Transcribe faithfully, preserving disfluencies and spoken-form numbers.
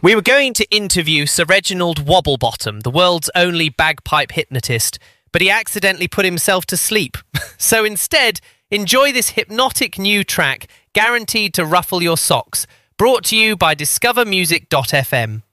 We were going to interview Sir Reginald Wobblebottom, the world's only bagpipe hypnotist, but he accidentally put himself to sleep. So instead, enjoy this hypnotic new track, guaranteed to ruffle your socks, brought to you by discover music dot f m.